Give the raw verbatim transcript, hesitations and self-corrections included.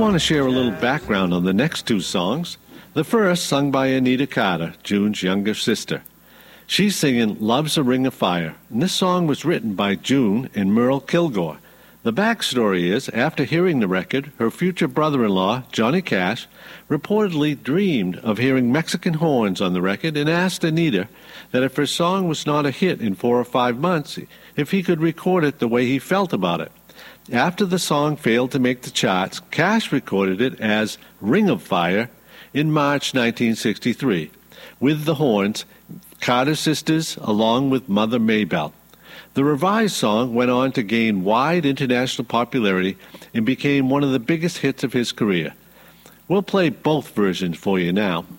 want to share a little background on the next two songs. The first, sung by Anita Carter, June's younger sister. She's singing Love's a Ring of Fire, and this song was written by June and Merle Kilgore. The backstory is, after hearing the record, her future brother-in-law, Johnny Cash, reportedly dreamed of hearing Mexican horns on the record and asked Anita that if her song was not a hit in four or five months, if he could record it the way he felt about it. After the song failed to make the charts, Cash recorded it as Ring of Fire in March nineteen sixty-three, with the horns, Carter sisters, along with Mother Maybelle. The revised song went on to gain wide international popularity and became one of the biggest hits of his career. We'll play both versions for you now.